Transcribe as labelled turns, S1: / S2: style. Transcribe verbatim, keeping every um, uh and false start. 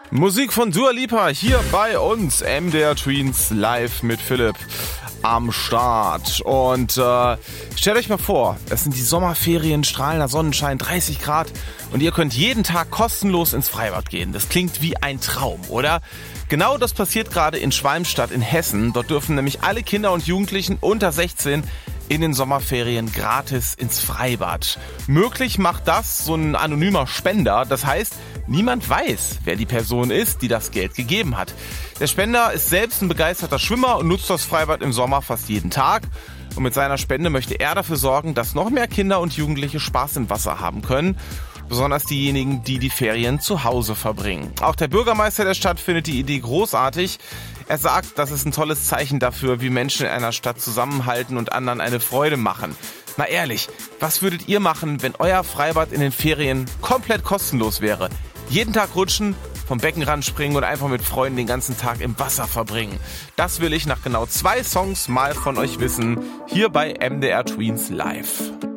S1: Musik von Dua Lipa hier bei uns, M D R Tweens live mit Philipp am Start. Und äh, stellt euch mal vor, es sind die Sommerferien, strahlender Sonnenschein, dreißig Grad und ihr könnt jeden Tag kostenlos ins Freibad gehen. Das klingt wie ein Traum, oder? Genau das passiert gerade in Schwalmstadt in Hessen. Dort dürfen nämlich alle Kinder und Jugendlichen unter sechzehn in den Sommerferien gratis ins Freibad. Möglich macht das so ein anonymer Spender. Das heißt, niemand weiß, wer die Person ist, die das Geld gegeben hat. Der Spender ist selbst ein begeisterter Schwimmer und nutzt das Freibad im Sommer fast jeden Tag. Und mit seiner Spende möchte er dafür sorgen, dass noch mehr Kinder und Jugendliche Spaß im Wasser haben können. Besonders diejenigen, die die Ferien zu Hause verbringen. Auch der Bürgermeister der Stadt findet die Idee großartig. Er sagt, das ist ein tolles Zeichen dafür, wie Menschen in einer Stadt zusammenhalten und anderen eine Freude machen. Mal ehrlich, was würdet ihr machen, wenn euer Freibad in den Ferien komplett kostenlos wäre? Jeden Tag rutschen, vom Beckenrand springen und einfach mit Freunden den ganzen Tag im Wasser verbringen. Das will ich nach genau zwei Songs mal von euch wissen, hier bei M D R Tweens Live.